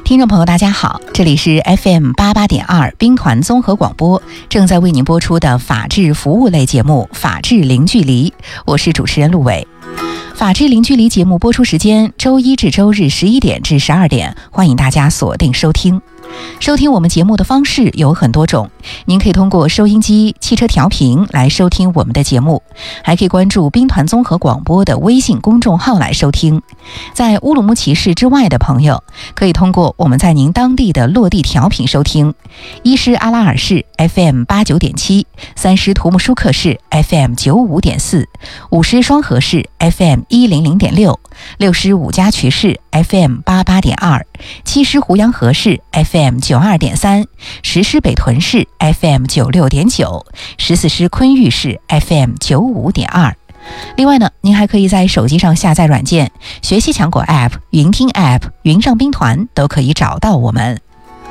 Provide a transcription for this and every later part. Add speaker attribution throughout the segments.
Speaker 1: 听众朋友大家好，这里是 FM88.2 兵团综合广播，正在为您播出的法治服务类节目《法治零距离》，我是主持人陆伟。法治零距离节目播出时间周一至周日11点至12点，欢迎大家锁定收听。收听我们节目的方式有很多种，您可以通过收音机、汽车调频来收听我们的节目，还可以关注兵团综合广播的微信公众号来收听。在乌鲁木齐市之外的朋友，可以通过我们在您当地的落地调频收听：一是阿拉尔市 FM89.7， 三是图木舒克市 FM95.4， 五是双河市 FM100.6， 六是五家渠市 FM88.2， 七是胡杨河市 FM92.3， 十是北屯市 FM96.9， 14是昆玉市 FM95.2。另外呢，您还可以在手机上下载软件，学习强国 App、云听 App、云上兵团都可以找到我们。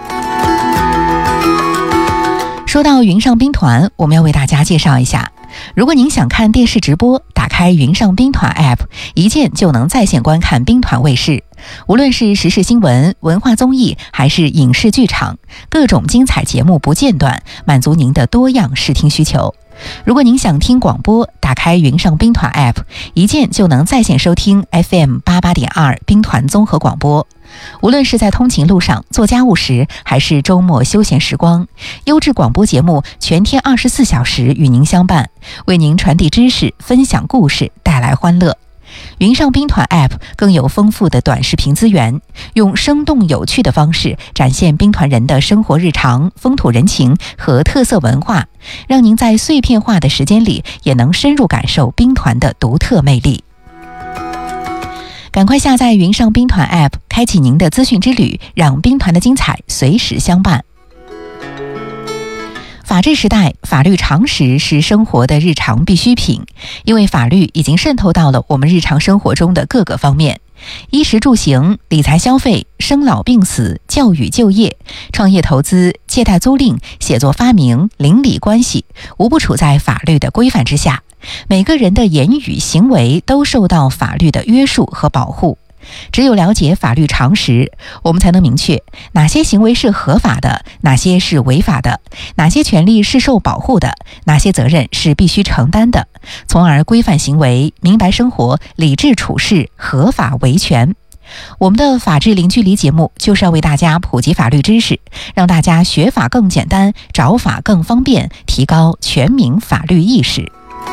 Speaker 1: 说到云上兵团，我们要为大家介绍一下，如果您想看电视直播，打开云上兵团 App， 一键就能在线观看兵团卫视，无论是时事新闻、文化综艺还是影视剧场，各种精彩节目不间断，满足您的多样视听需求。如果您想听广播，打开云上兵团 App， 一键就能在线收听 FM88.2 兵团综合广播。无论是在通勤路上、做家务时，还是周末休闲时光，优质广播节目全天24小时与您相伴，为您传递知识、分享故事，带来欢乐。云上兵团 App 更有丰富的短视频资源，用生动有趣的方式展现兵团人的生活日常、风土人情和特色文化，让您在碎片化的时间里也能深入感受兵团的独特魅力。赶快下载云上兵团 App， 开启您的资讯之旅，让兵团的精彩随时相伴。法治时代，法律常识是生活的日常必需品，因为法律已经渗透到了我们日常生活中的各个方面，衣食住行、理财消费、生老病死、教育就业、创业投资、借贷租赁、写作发明、邻里关系，无不处在法律的规范之下。每个人的言语行为都受到法律的约束和保护。只有了解法律常识，我们才能明确哪些行为是合法的，哪些是违法的，哪些权利是受保护的，哪些责任是必须承担的，从而规范行为，明白生活，理智处事，合法维权。我们的法治零距离节目就是要为大家普及法律知识，让大家学法更简单，找法更方便，提高全民法律意识。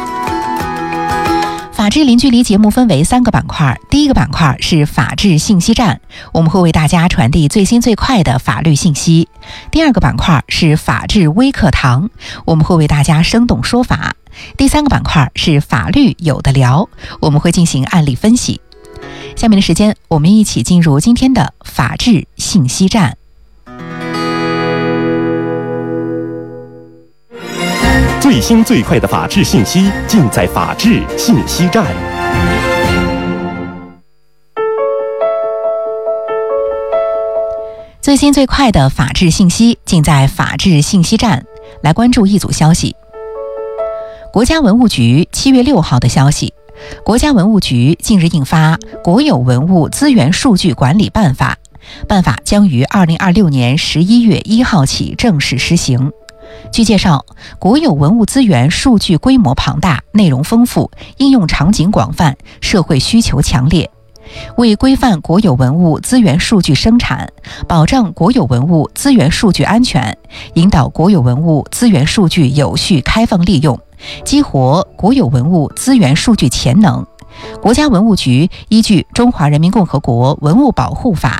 Speaker 1: 法治零距离节目分为3个板块，第一个板块是法治信息站，我们会为大家传递最新最快的法律信息。第二个板块是法治微课堂，我们会为大家生动说法。第三个板块是法律有的聊，我们会进行案例分析。下面的时间，我们一起进入今天的法治信息站。
Speaker 2: 最新最快的法治信息尽在法治信息站。
Speaker 1: 最新最快的法治信息尽在法治信息站。来关注一组消息。国家文物局7月6号的消息，国家文物局近日印发《国有文物资源数据管理办法》，办法将于2026年11月1号起正式施行。据介绍，国有文物资源数据规模庞大，内容丰富，应用场景广泛，社会需求强烈。为规范国有文物资源数据生产，保障国有文物资源数据安全，引导国有文物资源数据有序开放利用，激活国有文物资源数据潜能，国家文物局依据《中华人民共和国文物保护法》